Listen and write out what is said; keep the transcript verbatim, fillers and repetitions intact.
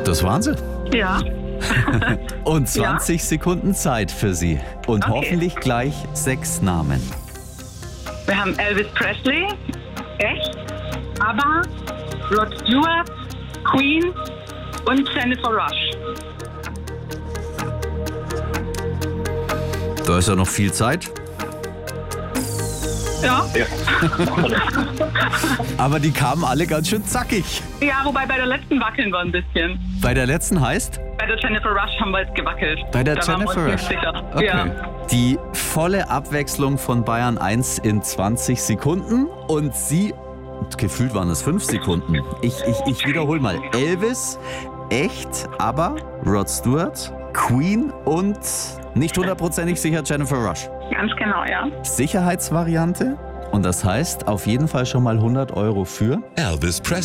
Das waren sie. Ja. Und zwanzig ja. Sekunden Zeit für Sie. Und Okay. hoffentlich gleich sechs Namen. Wir haben Elvis Presley, echt, ABBA, Rod Stewart, Queen und Jennifer Rush. Da ist ja noch viel Zeit. Ja. Aber die kamen alle ganz schön zackig. Ja, wobei bei der letzten wackeln wir ein bisschen. Bei der letzten heißt? Bei der Jennifer Rush haben wir jetzt gewackelt. Bei der da Jennifer waren wir Rush? uns nicht sicher. Okay. Ja. Die volle Abwechslung von Bayern eins in zwanzig Sekunden und Sie, gefühlt waren es fünf Sekunden. Ich, ich, ich wiederhole mal. Elvis, echt, aber Rod Stewart, Queen und nicht hundertprozentig sicher Jennifer Rush. Ganz genau, ja. Sicherheitsvariante und das heißt auf jeden Fall schon mal hundert Euro für Elvis Presley.